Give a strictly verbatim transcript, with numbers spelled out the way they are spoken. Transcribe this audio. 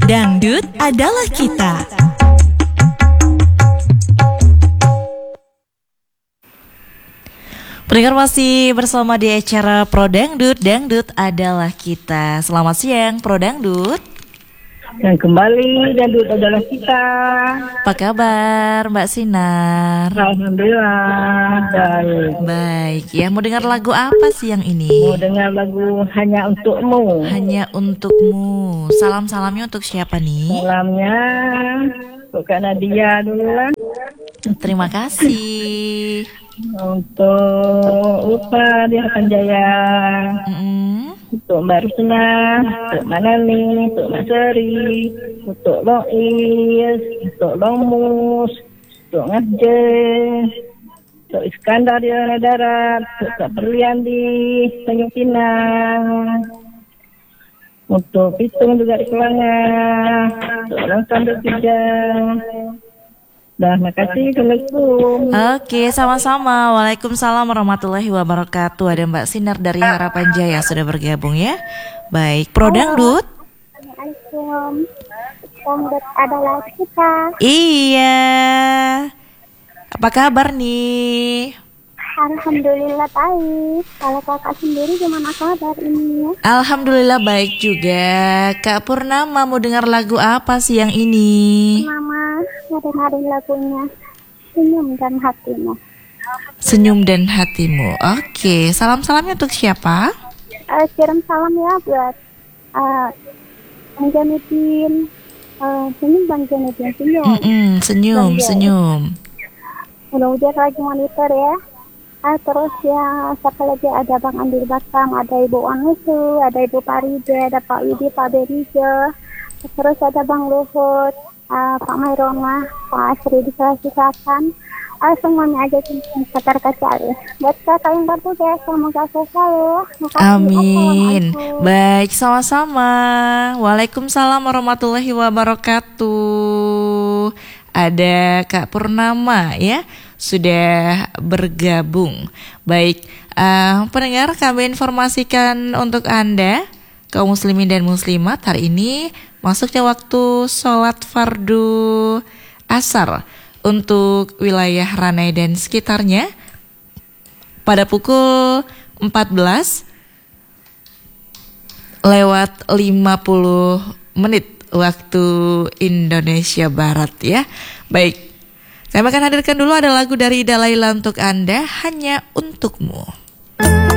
Dangdut adalah kita. Pendengar masih bersama di acara Pro Dangdut, Dangdut adalah kita. Selamat siang Pro Dangdut. Dan kembali Dangdut adalah kita. Apa kabar Mbak Sinar? Alhamdulillah baik. Baik, ya mau dengar lagu apa siang ini? Mau dengar lagu Hanya Untukmu. Hanya Untukmu. Salam-salamnya untuk siapa nih? Salamnya untuk Kak Nadia dulu lah. Terima kasih. Untuk Upa di Harapan Jaya. Mm-mm. Untuk Mbak Rusna, untuk Manani, untuk Mak Seri, untuk Lois, untuk Lomus, untuk Ngadje, untuk Iskandar di Tanah Darat, untuk Kak Perlian di Tanjung Pinang, untuk Pitung juga di Kelangah, untuk orang Sandok Kijang. Dah, makasih. Assalamualaikum. Oke, sama-sama. Waalaikumsalam warahmatullahi wabarakatuh. Ada Mbak Sinar dari Harapan Jaya sudah bergabung ya. Baik, Pro Dangdut. Assalamualaikum. Dangdut adalah kita. Iya. Apa kabar nih? Alhamdulillah baik. Kalau kakak sendiri gimana kabar ini ya? Alhamdulillah baik juga. Kak Purnama mau dengar lagu apa siang ini? Mama dengerin lagunya Senyum dan Hatimu. Senyum dan Hatimu. Oke, salam-salamnya untuk siapa? Uh, kirim salam ya buat uh, Bang Janudin. Uh, senyum Bang Janudin, senyum. Mm-mm, senyum, Bang senyum. Mudah-mudahan lagi monitor ya. Ah, terus ya, siapa lagi, ada Bang Andil Batam, ada Ibu Anusu, ada Ibu Paride, ada Pak Yudi, Pak Berijo, terus ada Bang Luhut, uh, Pak Mairona, Pak Asri di Sulawesi Selatan, uh, semuanya aja sekitar kecil. Buat kakak yang bertugas, semoga sukses ya. Amin. Baik, sama-sama. Waalaikumsalam warahmatullahi wabarakatuh. Ada Kak Purnama ya, sudah bergabung. Baik, uh, pendengar, kami informasikan untuk Anda, kaum muslimin dan muslimat, hari ini masuknya waktu sholat fardu asar untuk wilayah Ranai dan sekitarnya pada pukul empat belas lewat lima puluh menit waktu Indonesia Barat ya. Baik, saya akan hadirkan dulu ada lagu dari Ida Laila untuk Anda, Hanya Untukmu.